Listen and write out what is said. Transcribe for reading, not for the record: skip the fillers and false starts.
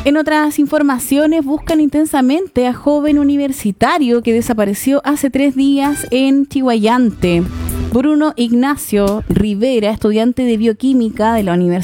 En otras informaciones, buscan intensamente a joven universitario que desapareció hace 3 días en Chihuayante. Bruno Ignacio Rivera, estudiante de bioquímica de la Universidad